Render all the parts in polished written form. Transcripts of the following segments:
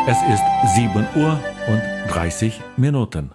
Es ist 7:30 Uhr.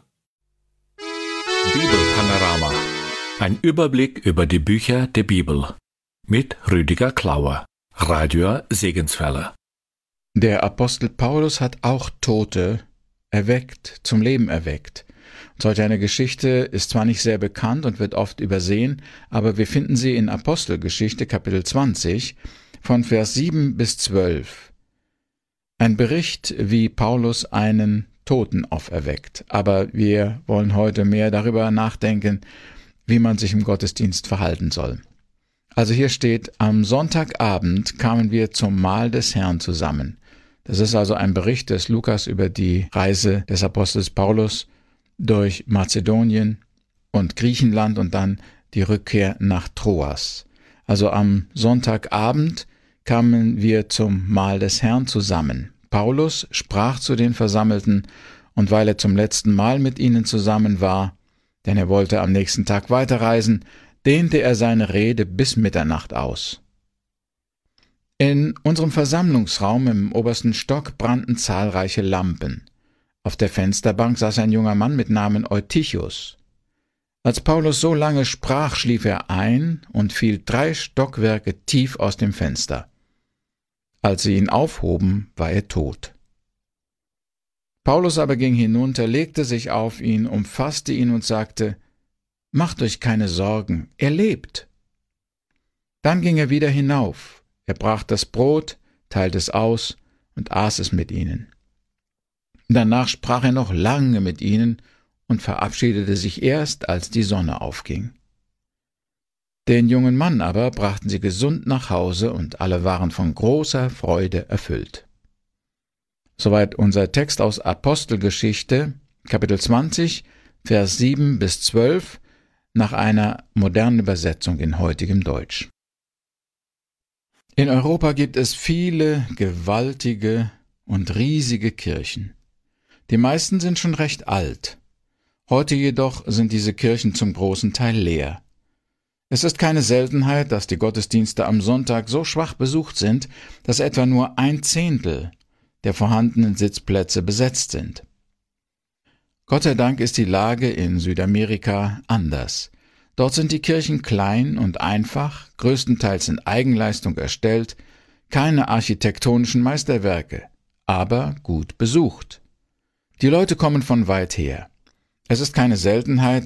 Bibelpanorama. Ein Überblick über die Bücher der Bibel. Mit Rüdiger Klauer, Radio Segenswelle. Der Apostel Paulus hat auch Tote erweckt, zum Leben erweckt. Solch eine Geschichte ist zwar nicht sehr bekannt und wird oft übersehen, aber wir finden sie in Apostelgeschichte Kapitel 20 von Vers 7 bis 12. Ein Bericht, wie Paulus einen Toten auferweckt. Aber wir wollen heute mehr darüber nachdenken, wie man sich im Gottesdienst verhalten soll. Also hier steht, am Sonntagabend kamen wir zum Mahl des Herrn zusammen. Das ist also ein Bericht des Lukas über die Reise des Apostels Paulus durch Mazedonien und Griechenland und dann die Rückkehr nach Troas. Also am Sonntagabend kamen wir zum Mahl des Herrn zusammen. Paulus sprach zu den Versammelten, und weil er zum letzten Mal mit ihnen zusammen war, denn er wollte am nächsten Tag weiterreisen, dehnte er seine Rede bis Mitternacht aus. In unserem Versammlungsraum im obersten Stock brannten zahlreiche Lampen. Auf der Fensterbank saß ein junger Mann mit Namen Eutychus. Als Paulus so lange sprach, schlief er ein und fiel 3 Stockwerke tief aus dem Fenster. Als sie ihn aufhoben, war er tot. Paulus aber ging hinunter, legte sich auf ihn, umfasste ihn und sagte, »Macht euch keine Sorgen, er lebt.« Dann ging er wieder hinauf. Er brach das Brot, teilte es aus und aß es mit ihnen. Danach sprach er noch lange mit ihnen und verabschiedete sich erst, als die Sonne aufging. Den jungen Mann aber brachten sie gesund nach Hause und alle waren von großer Freude erfüllt. Soweit unser Text aus Apostelgeschichte, Kapitel 20, Vers 7 bis 12, nach einer modernen Übersetzung in heutigem Deutsch. In Europa gibt es viele gewaltige und riesige Kirchen. Die meisten sind schon recht alt. Heute jedoch sind diese Kirchen zum großen Teil leer. Es ist keine Seltenheit, dass die Gottesdienste am Sonntag so schwach besucht sind, dass etwa nur 1/10 der vorhandenen Sitzplätze besetzt sind. Gott sei Dank ist die Lage in Südamerika anders. Dort sind die Kirchen klein und einfach, größtenteils in Eigenleistung erstellt, keine architektonischen Meisterwerke, aber gut besucht. Die Leute kommen von weit her. Es ist keine Seltenheit,